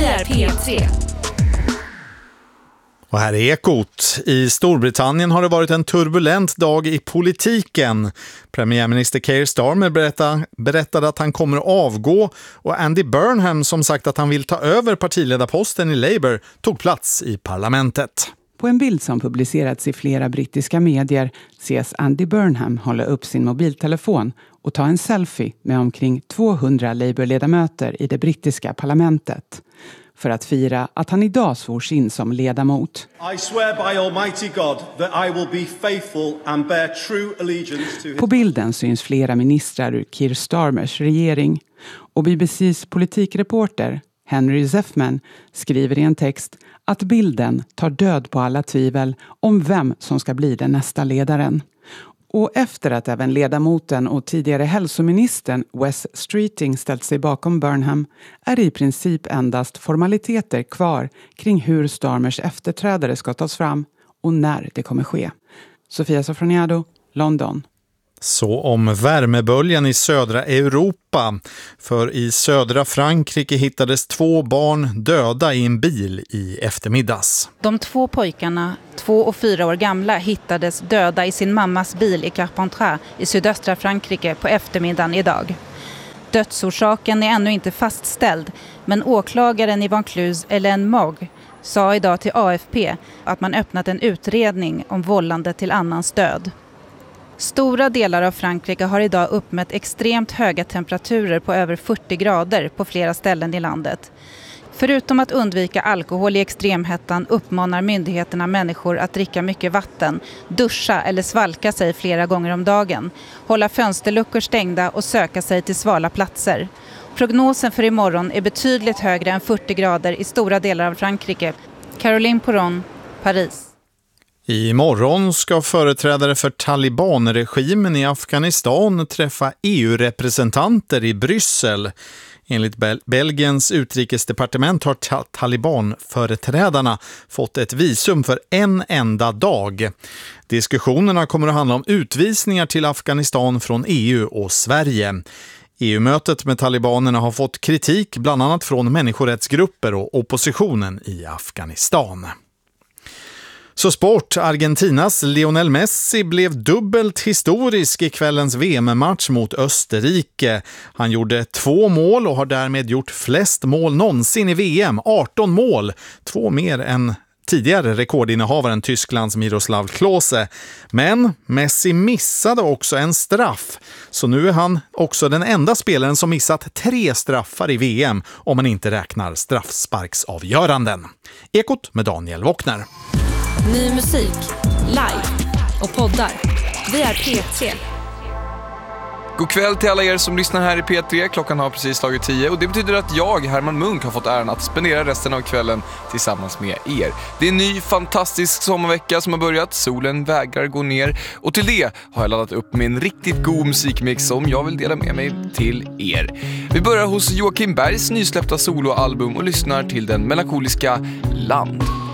är P3. Och här är Ekot. I Storbritannien har det varit en turbulent dag i politiken. Premiärminister Keir Starmer berättade att han kommer att avgå och Andy Burnham som sagt att han vill ta över partiledarposten i Labour tog plats i parlamentet. På en bild som publicerats i flera brittiska medier ses Andy Burnham hålla upp sin mobiltelefon och ta en selfie med omkring 200 Labour-ledamöter i det brittiska parlamentet. För att fira att han idag svors in som ledamot. I swear by Almighty God that I will be faithful and bear true allegiance to his... På bilden syns flera ministrar ur Keir Starmers regering. Och BBCs politikreporter Henry Zeffman skriver i en text att bilden tar död på alla tvivel om vem som ska bli den nästa ledaren. Och efter att även ledamoten och tidigare hälsoministern Wes Streeting ställt sig bakom Burnham är det i princip endast formaliteter kvar kring hur Starmers efterträdare ska tas fram och när det kommer ske. Sofia Sofroniado, London. Så om värmeböljan i södra Europa. För i södra Frankrike hittades 2 barn döda i en bil i eftermiddags. De 2 pojkarna, 2 och 4 år gamla, hittades döda i sin mammas bil i Carpentras i sydöstra Frankrike på eftermiddagen idag. Dödsorsaken är ännu inte fastställd, men åklagaren i Vaucluse, Hélène Mogg, sa idag till AFP att man öppnat en utredning om vållande till annans död. Stora delar av Frankrike har idag uppmätt extremt höga temperaturer på över 40 grader på flera ställen i landet. Förutom att undvika alkohol i extremhettan uppmanar myndigheterna människor att dricka mycket vatten, duscha eller svalka sig flera gånger om dagen, hålla fönsterluckor stängda och söka sig till svala platser. Prognosen för imorgon är betydligt högre än 40 grader i stora delar av Frankrike. Caroline Poron, Paris. I morgon ska företrädare för Taliban-regimen i Afghanistan träffa EU-representanter i Bryssel. Enligt Belgiens utrikesdepartement har Taliban-företrädarna fått ett visum för en enda dag. Diskussionerna kommer att handla om utvisningar till Afghanistan från EU och Sverige. EU-mötet med talibanerna har fått kritik bland annat från människorättsgrupper och oppositionen i Afghanistan. Så sport. Argentinas Lionel Messi blev dubbelt historisk i kvällens VM-match mot Österrike. Han gjorde 2 mål och har därmed gjort flest mål någonsin i VM. 18 mål, 2 mer än tidigare rekordinnehavaren Tysklands Miroslav Klose. Men Messi missade också en straff. Så nu är han också den enda spelaren som missat 3 straffar i VM om man inte räknar straffsparksavgöranden. Ekot med Daniel Wockner. Ny musik, live och poddar. Vi är P3. God kväll till alla er som lyssnar här i P3. Klockan har precis slagit 10 och det betyder att jag, Herman Munk, har fått äran att spendera resten av kvällen tillsammans med er. Det är en ny fantastisk sommarvecka som har börjat. Solen vägrar gå ner och till det har jag laddat upp med en riktigt god musikmix som jag vill dela med mig till er. Vi börjar hos Joakim Bergs nysläppta soloalbum och lyssnar till den melankoliska Land.